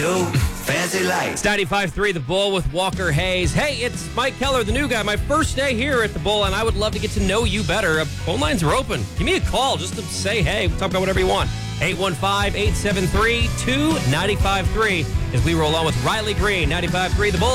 do? Fancy lights. It's 95.3 The Bull with Walker Hayes. Hey, it's Mike Keller, the new guy. My first day here at The Bull, and I would love to get to know you better. Phone lines are open. Give me a call just to say hey. We'll talk about whatever you want. 815-873-2953 as we roll on with Riley Green, 95.3 The Bull.